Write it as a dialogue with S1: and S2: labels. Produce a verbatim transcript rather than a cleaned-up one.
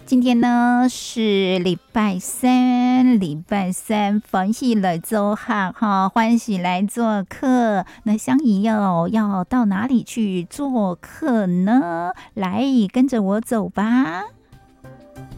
S1: 今天呢是礼拜三，礼拜三欢喜来做客哈，欢喜来做客。那香姨要要到哪里去做客呢？来，跟着我走吧。